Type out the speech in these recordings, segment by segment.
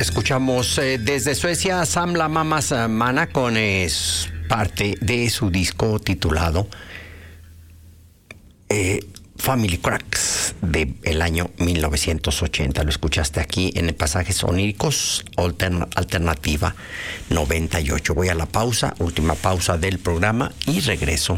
Escuchamos desde Suecia Sam la Mamas Mana con parte de su disco titulado Family Cracks del año 1980. Lo escuchaste aquí en Pasajes Oníricos, Alternativa 98. Voy a la pausa, última pausa del programa y regreso.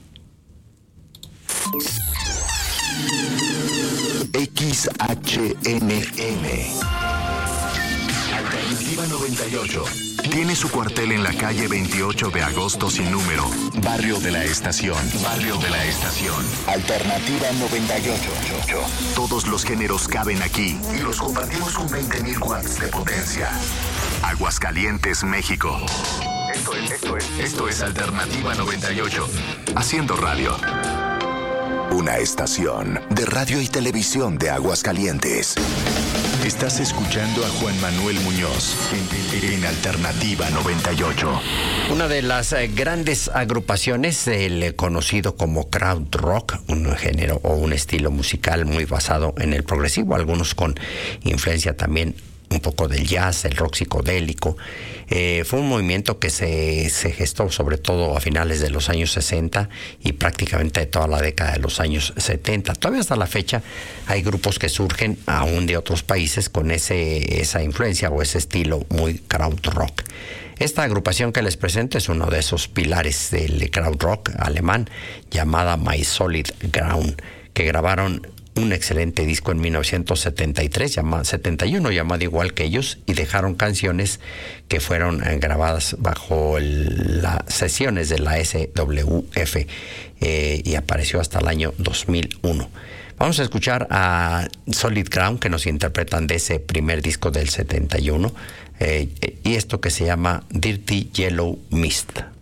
XHNM Alternativa 98 tiene su cuartel en la calle 28 de agosto sin número, Barrio de la Estación. Barrio de la Estación. Alternativa 98. Todos los géneros caben aquí y los compartimos con 20,000 watts de potencia. Aguascalientes, México. Esto es Alternativa 98. Haciendo radio. Una estación de radio y televisión de Aguascalientes. Estás escuchando a Juan Manuel Muñoz en Alternativa 98. Una de las grandes agrupaciones del conocido como crowd rock, un género o un estilo musical muy basado en el progresivo, algunos con influencia también un poco del jazz, el rock psicodélico. Fue un movimiento que se gestó sobre todo a finales de los años 60 y prácticamente toda la década de los años 70. Todavía hasta la fecha hay grupos que surgen aún de otros países con esa influencia o ese estilo muy crowd rock. Esta agrupación que les presento es uno de esos pilares del crowd rock alemán, llamada My Solid Ground, que grabaron un excelente disco en 1973, 71, llamado igual que ellos, y dejaron canciones que fueron grabadas bajo las sesiones de la SWF y apareció hasta el año 2001. Vamos a escuchar a Solid Ground, que nos interpretan de ese primer disco del 71, y esto que se llama Dirty Yellow Mist.